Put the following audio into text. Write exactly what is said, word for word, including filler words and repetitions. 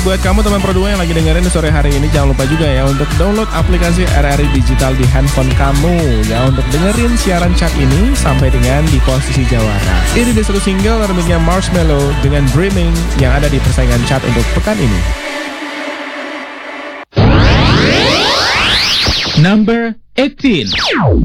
buat kamu teman Pro dua yang lagi dengerin di sore hari ini, jangan lupa juga ya untuk download aplikasi R R I Digital di handphone kamu ya untuk dengerin siaran chat ini sampai dengan di posisi jawara. Ini di satu single remixnya Marshmello dengan Dreaming yang ada di persaingan chat untuk pekan ini. Number eighteen.